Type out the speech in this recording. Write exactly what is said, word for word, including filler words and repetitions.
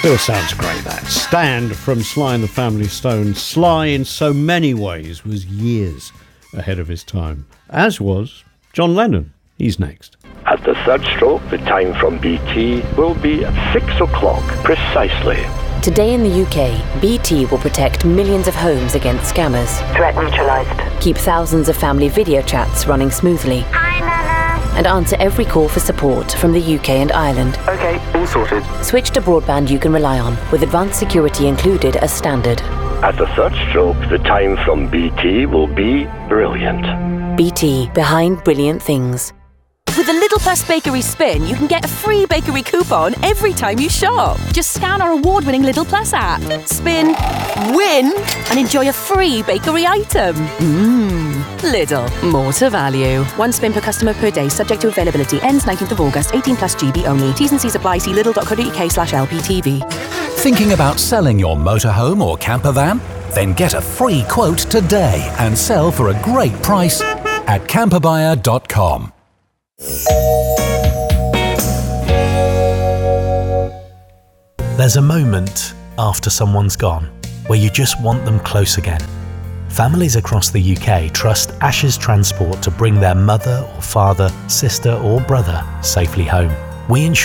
Still sounds great, that. Stand from Sly and the Family Stone. Sly, in so many ways, was years ahead of his time, as was John Lennon. He's next. At the third stroke, the time from B T will be six o'clock precisely. Today in the U K, B T will protect millions of homes against scammers. Threat neutralised. Keep thousands of family video chats running smoothly. Hi, Nana. And answer every call for support from the U K and Ireland. Okay, all sorted. Switch to broadband you can rely on, with advanced security included as standard. At the third stroke, the time from B T will be brilliant. B T, behind brilliant things. With the Little Plus Bakery Spin, you can get a free bakery coupon every time you shop. Just scan our award-winning Little Plus app, spin, win, and enjoy a free bakery item. Mmm, Lidl, more to value. One spin per customer per day, subject to availability. Ends nineteenth of August, eighteen plus G B only. T's and C's apply. See lidl.co.uk slash LPTV. Thinking about selling your motorhome or camper van? Then get a free quote today and sell for a great price at camper buyer dot com. There's a moment after someone's gone where you just want them close again. Families across the U K trust Ashes Transport to bring their mother or father, sister or brother safely home. We ensure